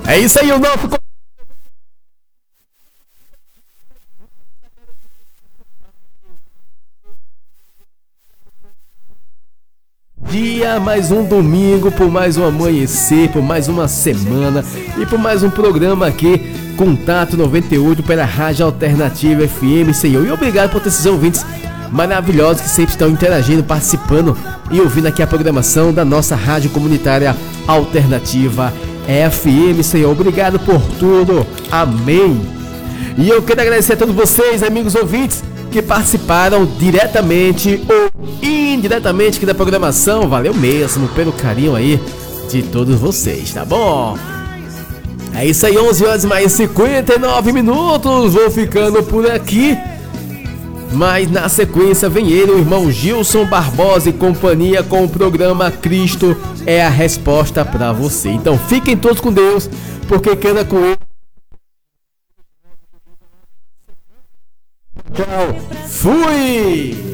É isso aí, o nosso... Dia, mais um domingo, por mais um amanhecer, por mais uma semana e por mais um programa aqui, Contato 98 pela Rádio Alternativa FM, Senhor. E obrigado por ter esses ouvintes maravilhosos que sempre estão interagindo, participando e ouvindo aqui a programação da nossa Rádio Comunitária Alternativa FM, Senhor. Obrigado por tudo, amém. E eu quero agradecer a todos vocês, amigos ouvintes, que participaram diretamente ou indiretamente aqui da programação. Valeu mesmo pelo carinho aí de todos vocês, tá bom? É isso aí, 11 horas mais 59 minutos. Vou ficando por aqui, mas na sequência vem ele, o irmão Gilson Barbosa e companhia, com o programa Cristo é a Resposta pra você. Então fiquem todos com Deus, porque quem anda com ele... Tchau, fui!